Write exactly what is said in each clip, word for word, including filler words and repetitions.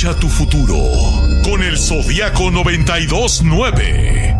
Escucha tu futuro con el Zodiaco noventa y dos nueve.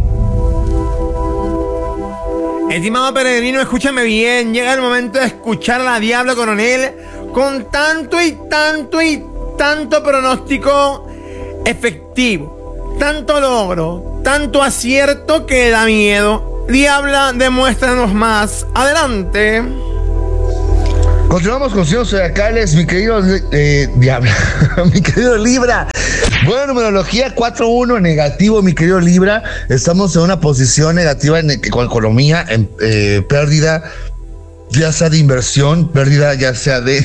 Estimado peregrino, escúchame bien. Llega el momento de escuchar a la Diabla Coronel con tanto y tanto y tanto pronóstico efectivo, tanto logro, tanto acierto que da miedo. Diabla, demuéstranos más. Adelante. Continuamos con signos zodiacales, mi querido eh, Diabla, mi querido Libra. Bueno, numerología cuatro uno, negativo, mi querido Libra. Estamos en una posición negativa en, con economía, en eh, pérdida, ya sea de inversión, pérdida ya sea de,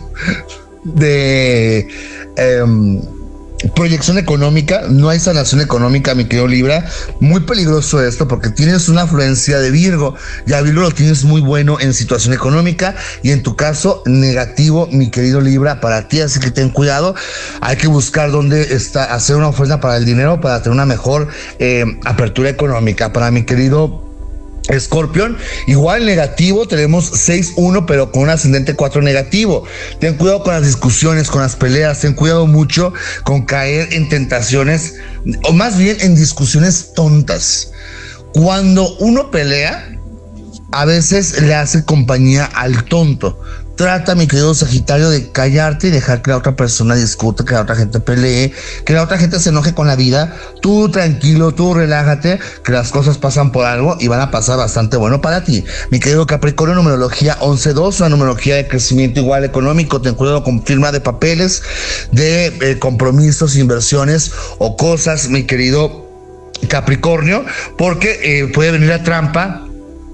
de eh, proyección económica. No hay sanación económica, mi querido Libra. Muy peligroso esto porque tienes una afluencia de Virgo. Ya Virgo lo tienes muy bueno en situación económica y en tu caso negativo, mi querido Libra, para ti. Así que ten cuidado. Hay que buscar dónde está, hacer una oferta para el dinero para tener una mejor eh, apertura económica. Para mi querido Escorpión, igual negativo, tenemos seis uno, pero con un ascendente cuatro negativo. Ten cuidado con las discusiones, con las peleas, ten cuidado mucho con caer en tentaciones, o más bien en discusiones tontas. Cuando uno pelea, a veces le hace compañía al tonto. Trata, mi querido Sagitario, de callarte y dejar que la otra persona discute, que la otra gente pelee, que la otra gente se enoje con la vida. Tú tranquilo, tú relájate, que las cosas pasan por algo y van a pasar bastante bueno para ti. Mi querido Capricornio, numerología once dos, una numerología de crecimiento igual económico. Ten cuidado con firma de papeles, de eh, compromisos, inversiones o cosas, mi querido Capricornio, porque eh, puede venir la trampa,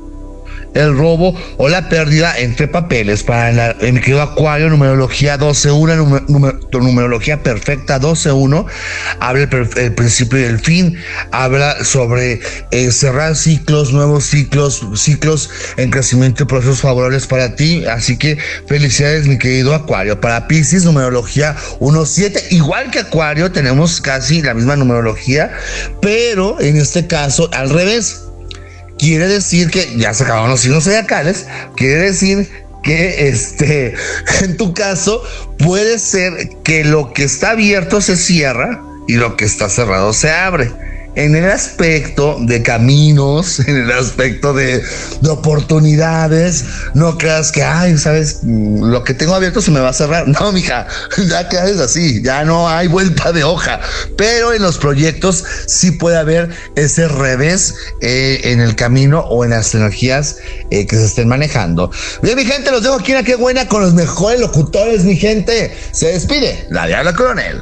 el robo o la pérdida entre papeles. Para la, eh, mi querido Acuario, numerología doce uno, numer, numer, numerología perfecta doce uno, habla el, el principio y el fin, habla sobre eh, cerrar ciclos, nuevos ciclos, ciclos en crecimiento y procesos favorables para ti. Así que felicidades, mi querido Acuario. Para Piscis, numerología uno siete, igual que Acuario, tenemos casi la misma numerología, pero en este caso al revés. Quiere decir que ya se acabaron los signos zodiacales. Quiere decir que este, en tu caso puede ser que lo que está abierto se cierra y lo que está cerrado se abre. En el aspecto de caminos, en el aspecto de, de oportunidades, no creas que, ay, sabes, lo que tengo abierto se me va a cerrar. No, mija, ya quedas así, ya no hay vuelta de hoja. Pero en los proyectos sí puede haber ese revés eh, en el camino o en las energías eh, que se estén manejando. Bien, mi gente, los dejo aquí en La Qué Buena con los mejores locutores, mi gente. Se despide la Diabla Coronel.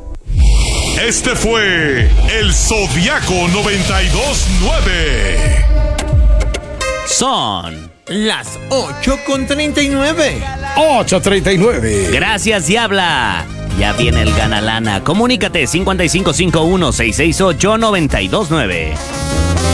Este fue el Zodiaco noventa y dos nueve. Son las ocho con treinta y nueve. ocho treinta y nueve. Gracias, Diabla. Ya viene el Gana Lana. Comunícate cinco cinco cinco uno seis seis ocho nueve dos nueve.